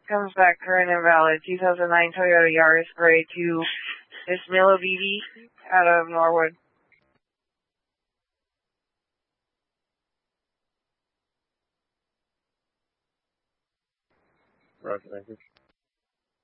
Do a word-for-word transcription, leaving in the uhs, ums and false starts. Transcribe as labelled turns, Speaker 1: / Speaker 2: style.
Speaker 1: Comes back current invalid. two thousand nine Toyota Yaris Gray to Miss Mila B B out of Norwood.
Speaker 2: Roger, thank you.